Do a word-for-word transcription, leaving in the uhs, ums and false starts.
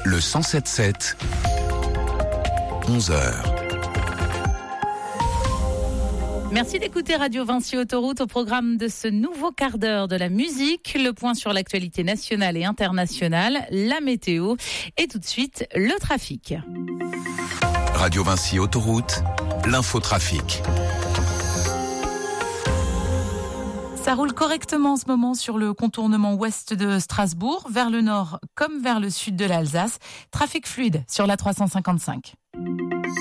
Le cent sept sept, onze heures. Merci d'écouter Radio Vinci Autoroute. Au programme de ce nouveau quart d'heure de la musique, le point sur l'actualité nationale et internationale, la météo et tout de suite le trafic. Radio Vinci Autoroute, l'infotrafic. Ça roule correctement en ce moment sur le contournement ouest de Strasbourg, vers le nord comme vers le sud de l'Alsace. Trafic fluide sur la trois cent cinquante-cinq.